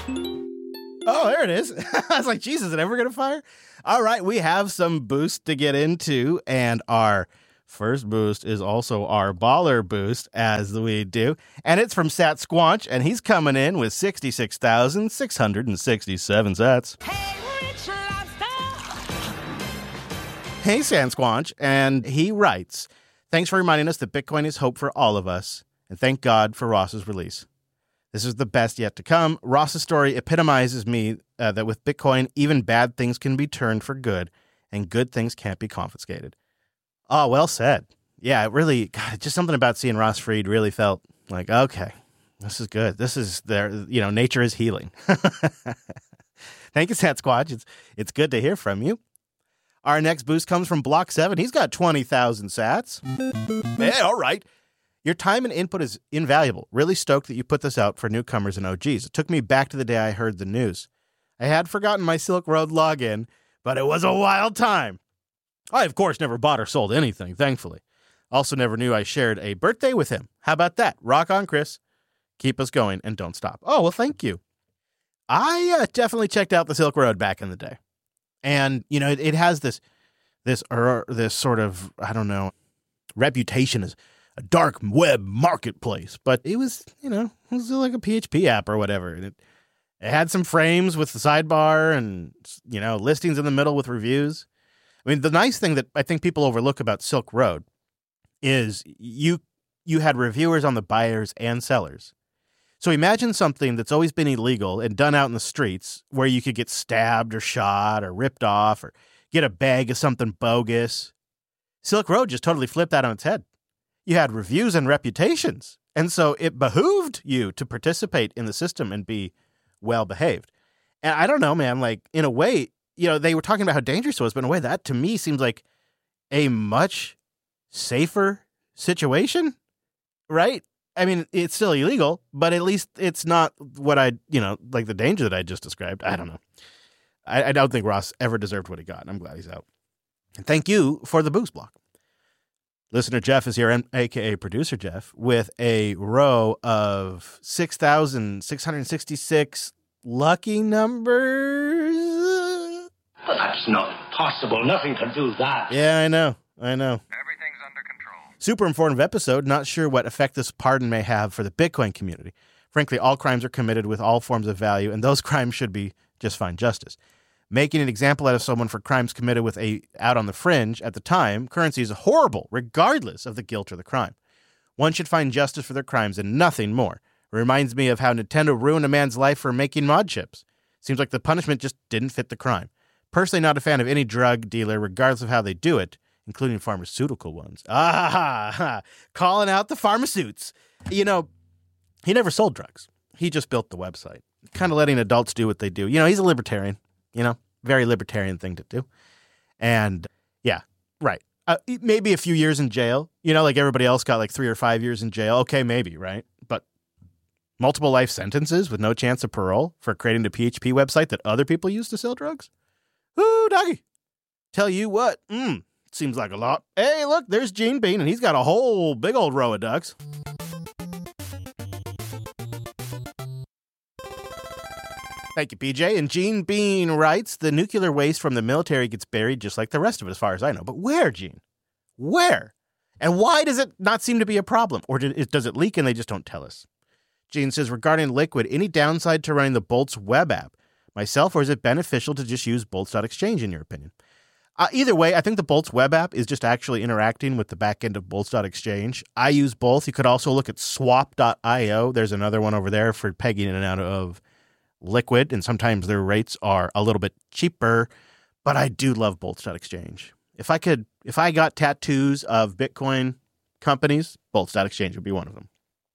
Oh, there it is. I was like, Jesus, is it ever going to fire? All right, we have some boosts to get into, and our first boost is also our baller boost, as we do, and it's from Sat Squanch, and he's coming in with 66,667 sats. Hey, Sat Squanch, and he writes, thanks for reminding us that Bitcoin is hope for all of us, and thank God for Ross's release. This is the best yet to come. Ross's story epitomizes me that with Bitcoin, even bad things can be turned for good, and good things can't be confiscated. Oh, well said. Yeah, it really, God, just something about seeing Ross freed really felt like, okay, this is good. This is there, nature is healing. Thank you, Sat Squatch. It's good to hear from you. Our next boost comes from Block 7. He's got 20,000 sats. Hey, all right. Your time and input is invaluable. Really stoked that you put this out for newcomers and OGs. It took me back to the day I heard the news. I had forgotten my Silk Road login, but it was a wild time. I, of course, never bought or sold anything, thankfully. Also never knew I shared a birthday with him. How about that? Rock on, Chris. Keep us going and don't stop. Oh, well, thank you. I definitely checked out the Silk Road back in the day. And, it has this sort of, I don't know, reputation as a dark web marketplace, but it was, it was like a PHP app or whatever. And it had some frames with the sidebar and, listings in the middle with reviews. I mean, the nice thing that I think people overlook about Silk Road is you had reviewers on the buyers and sellers. So imagine something that's always been illegal and done out in the streets where you could get stabbed or shot or ripped off or get a bag of something bogus. Silk Road just totally flipped that on its head. You had reviews and reputations, and so it behooved you to participate in the system and be well-behaved. And I don't know, man, like, in a way, they were talking about how dangerous it was, but in a way, that to me seems like a much safer situation, right? I mean, it's still illegal, but at least it's not what like the danger that I just described. I don't know. I don't think Ross ever deserved what he got. I'm glad he's out. And thank you for the boost block. Listener Jeff is here, a.k.a. Producer Jeff, with a row of 6,666 lucky numbers. That's not possible. Nothing can do that. Yeah, I know. Everything's under control. Super informative episode. Not sure what effect this pardon may have for the Bitcoin community. Frankly, all crimes are committed with all forms of value, and those crimes should be just fine justice. Making an example out of someone for crimes committed with out on the fringe at the time, currency is horrible, regardless of the guilt or the crime. One should find justice for their crimes and nothing more. It reminds me of how Nintendo ruined a man's life for making mod chips. Seems like the punishment just didn't fit the crime. Personally not a fan of any drug dealer, regardless of how they do it, including pharmaceutical ones. Calling out the pharmaceutics. He never sold drugs. He just built the website. Kind of letting adults do what they do. He's a libertarian. Very libertarian thing to do. And yeah, right. Maybe a few years in jail, like everybody else got like 3 or 5 years in jail. Okay, maybe, right? But multiple life sentences with no chance of parole for creating a PHP website that other people use to sell drugs? Ooh, doggy. Tell you what, seems like a lot. Hey, look, there's Gene Bean, and he's got a whole big old row of ducks. Thank you, PJ. And Gene Bean writes, the nuclear waste from the military gets buried just like the rest of it, as far as I know. But where, Gene? Where? And why does it not seem to be a problem? Or does it leak and they just don't tell us? Gene says, regarding Liquid, any downside to running the Boltz web app? Myself, or is it beneficial to just use Boltz.exchange, in your opinion? Either way, I think the Boltz web app is just actually interacting with the back end of Boltz.exchange. I use both. You could also look at swap.io. There's another one over there for pegging in and out of Liquid, and sometimes their rates are a little bit cheaper, but I do love Boltz.exchange. If I got tattoos of Bitcoin companies, Boltz.exchange would be one of them.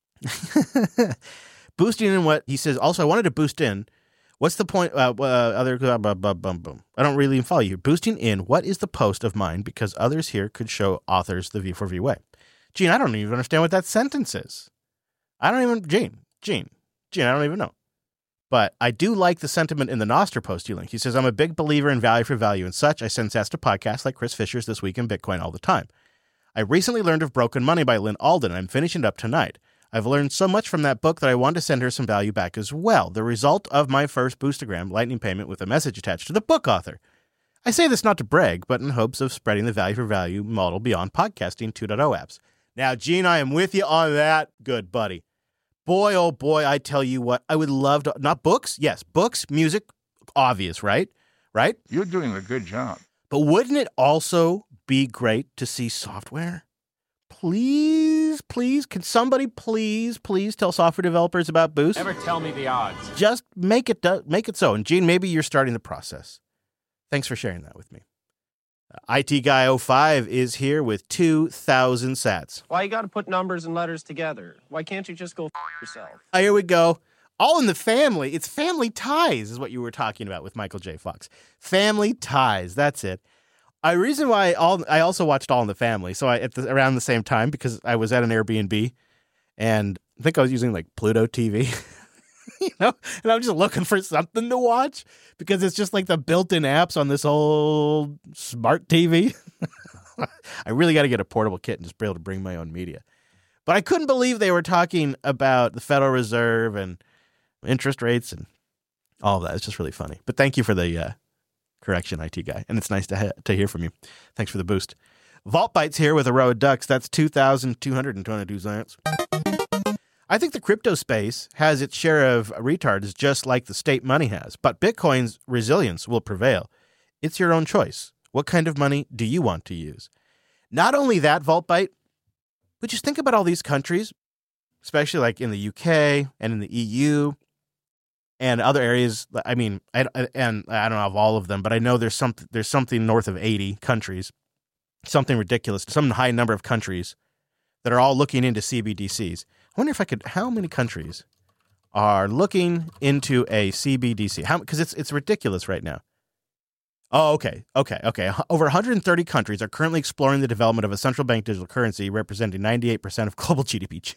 Boosting in what he says. Also, I wanted to boost in. What's the point? I don't really follow you. Boosting in. What is the post of mine? Because others here could show authors the V4V way. Gene, I don't even understand what that sentence is. Gene, I don't even know. But I do like the sentiment in the Nostr post you link. He says, I'm a big believer in value for value and such. I send sats to podcasts like Chris Fisher's This Week in Bitcoin all the time. I recently learned of Broken Money by Lynn Alden, and I'm finishing it up tonight. I've learned so much from that book that I want to send her some value back as well. The result of my first Boostagram Lightning payment with a message attached to the book author. I say this not to brag, but in hopes of spreading the value for value model beyond podcasting 2.0 apps. Now, Gene, I am with you on that. Good buddy. Boy, oh boy, I tell you what, I would love to, not books. Yes, books, music, obvious, right? Right? You're doing a good job. But wouldn't it also be great to see software? Please, can somebody please tell software developers about Boost? Never tell me the odds. Just make it so. And Gene, maybe you're starting the process. Thanks for sharing that with me. IT Guy 05 is here with 2,000 sats. Why you got to put numbers and letters together? Why can't you just go yourself? Here we go. All in the family. It's family ties is what you were talking about with Michael J. Fox. Family ties. That's it. A reason why I also watched All in the Family. So around the same time, because I was at an Airbnb and I think I was using like Pluto TV, and I'm just looking for something to watch because it's just like the built-in apps on this old smart TV. I really got to get a portable kit and just be able to bring my own media. But I couldn't believe they were talking about the Federal Reserve and interest rates and all of that. It's just really funny. But thank you for the correction, IT Guy. And it's nice to hear from you. Thanks for the boost. Vault Bytes here with a row of ducks. That's 2,222 cents. I think the crypto space has its share of retards just like the state money has. But Bitcoin's resilience will prevail. It's your own choice. What kind of money do you want to use? Not only that, Vault Byte, but just think about all these countries, especially like in the UK and in the EU and other areas. I mean, I don't have all of them, but I know there's something north of 80 countries, something ridiculous, some high number of countries that are all looking into CBDCs. I wonder how many countries are looking into a CBDC? Because it's ridiculous right now. Oh, okay. Over 130 countries are currently exploring the development of a central bank digital currency representing 98% of global GDP.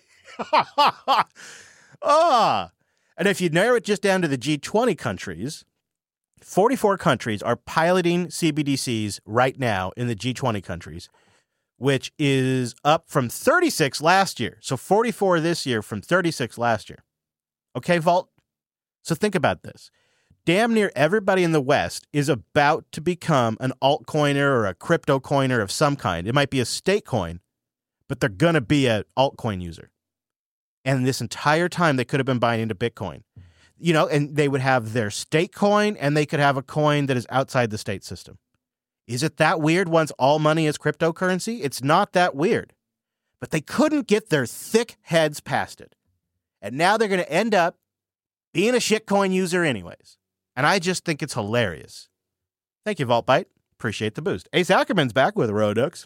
And if you narrow it just down to the G20 countries, 44 countries are piloting CBDCs right now in the G20 countries, which is up from 36 last year. So 44 this year from 36 last year. Okay, Vault? So think about this. Damn near everybody in the West is about to become an altcoiner or a crypto coiner of some kind. It might be a state coin, but they're going to be an altcoin user. And this entire time, they could have been buying into Bitcoin. And they would have their state coin, and they could have a coin that is outside the state system. Is it that weird once all money is cryptocurrency? It's not that weird. But they couldn't get their thick heads past it. And now they're going to end up being a shitcoin user anyways. And I just think it's hilarious. Thank you, Vault Byte. Appreciate the boost. Ace Ackerman's back with Rodux.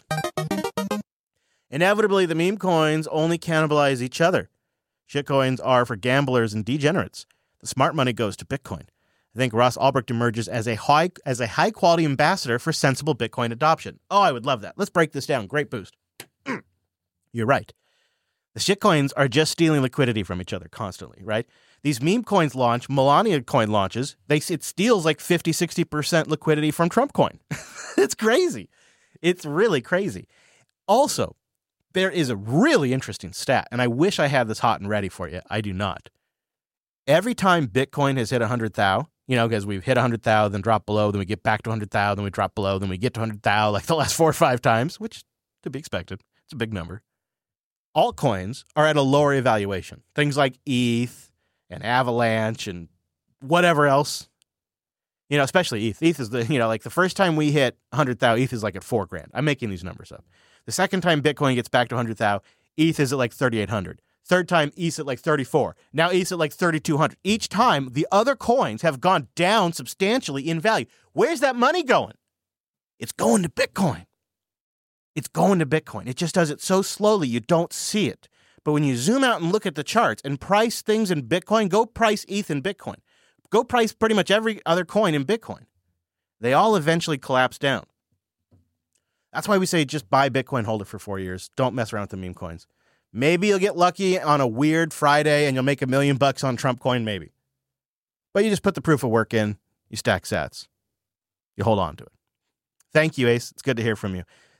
Inevitably, the meme coins only cannibalize each other. Shitcoins are for gamblers and degenerates. The smart money goes to Bitcoin. I think Ross Ulbricht emerges as a high-quality ambassador for sensible Bitcoin adoption. Oh, I would love that. Let's break this down. Great boost. You're right. The shitcoins are just stealing liquidity from each other constantly, right? These meme coins launch, Melania coin launches, it steals like 50, 60% liquidity from Trump coin. It's crazy. It's really crazy. Also, there is a really interesting stat, and I wish I had this hot and ready for you. I do not. Every time Bitcoin has hit 100,000, because we've hit 100,000, then drop below, then we get back to 100,000, then we drop below, then we get to 100,000 like the last 4 or 5 times, which to be expected. It's a big number. Altcoins are at a lower evaluation. Things like ETH and Avalanche and whatever else, especially ETH. ETH is like the first time we hit 100,000, ETH is like at $4,000. I'm making these numbers up. The second time Bitcoin gets back to 100,000, ETH is at like 3,800. Third time, ETH at like 34. Now ETH at like 3,200. Each time, the other coins have gone down substantially in value. Where's that money going? It's going to Bitcoin. It's going to Bitcoin. It just does it so slowly you don't see it. But when you zoom out and look at the charts and price things in Bitcoin, go price ETH in Bitcoin. Go price pretty much every other coin in Bitcoin. They all eventually collapse down. That's why we say just buy Bitcoin, hold it for 4 years. Don't mess around with the meme coins. Maybe you'll get lucky on a weird Friday and you'll make $1 million on Trump coin, maybe. But you just put the proof of work in, you stack sats. You hold on to it. Thank you, Ace. It's good to hear from you.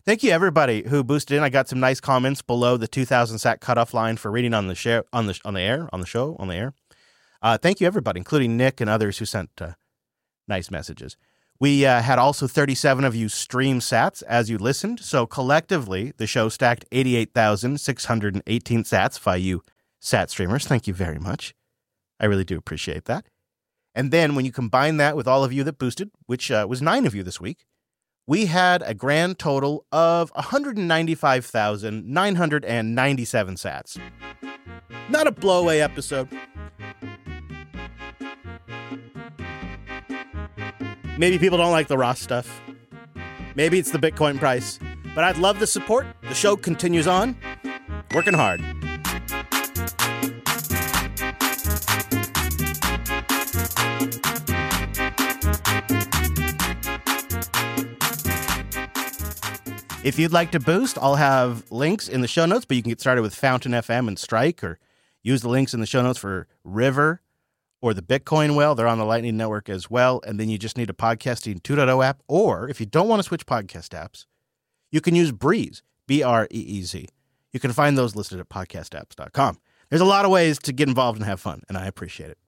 Thank you, everybody who boosted in. I got some nice comments below the 2,000 sat cutoff line for reading on the show, on the air. Thank you, everybody, including Nick and others who sent nice messages. We had also 37 of you stream sats as you listened. So collectively, the show stacked 88,618 sats by you sat streamers. Thank you very much. I really do appreciate that. And then when you combine that with all of you that boosted, which was 9 of you this week, we had a grand total of 195,997 sats. Not a blowaway episode. Maybe people don't like the Ross stuff. Maybe it's the Bitcoin price. But I'd love the support. The show continues on. Working hard. If you'd like to boost, I'll have links in the show notes, but you can get started with Fountain FM and Strike, or use the links in the show notes for River or the Bitcoin Well. They're on the Lightning Network as well. And then you just need a Podcasting 2.0 app. Or if you don't want to switch podcast apps, you can use Breeze, Breez. You can find those listed at podcastapps.com. There's a lot of ways to get involved and have fun, and I appreciate it.